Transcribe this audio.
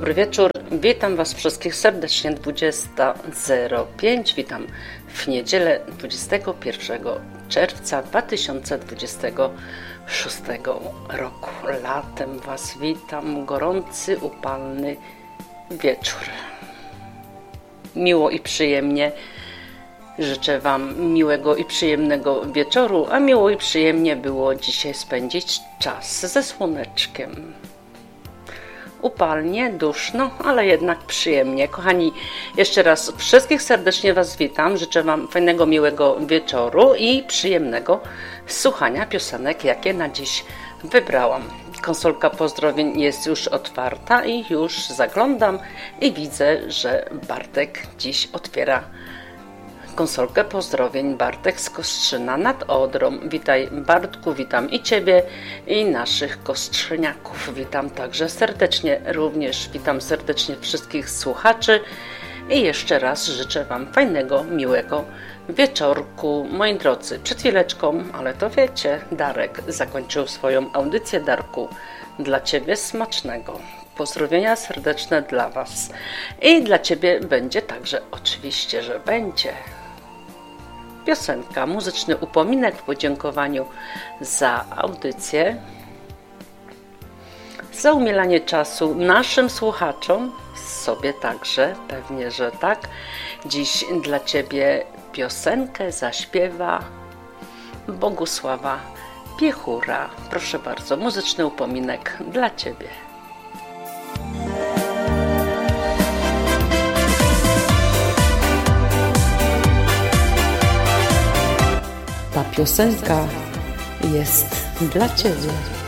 Dobry wieczór, witam Was wszystkich serdecznie. 20.05, witam w niedzielę 21 czerwca 2026 roku. Latem Was witam, gorący, upalny wieczór. Miło i przyjemnie. Życzę Wam miłego i przyjemnego wieczoru, a miło i przyjemnie było dzisiaj spędzić czas ze słoneczkiem. Upalnie, duszno, ale jednak przyjemnie. Kochani, jeszcze raz wszystkich serdecznie Was witam. Życzę Wam fajnego, miłego wieczoru i przyjemnego słuchania piosenek, jakie na dziś wybrałam. Konsolka pozdrowień jest już otwarta i już zaglądam i widzę, że Bartek dziś otwiera konsolkę pozdrowień. Bartek z Kostrzyna nad Odrą. Witaj, Bartku, witam i Ciebie, i naszych kostrzyniaków. Witam także serdecznie, również witam serdecznie wszystkich słuchaczy i jeszcze raz życzę Wam fajnego, miłego wieczorku. Moi drodzy, przed chwileczką, ale to wiecie, Darek zakończył swoją audycję. Darku, dla Ciebie smacznego. Pozdrowienia serdeczne dla Was i dla Ciebie będzie także, oczywiście, że będzie piosenka, muzyczny upominek w podziękowaniu za audycję, za umielanie czasu naszym słuchaczom, sobie także, pewnie, że tak. Dziś dla Ciebie piosenkę zaśpiewa Bogusława Piechura. Proszę bardzo, muzyczny upominek dla Ciebie. Ta piosenka jest dla Ciebie.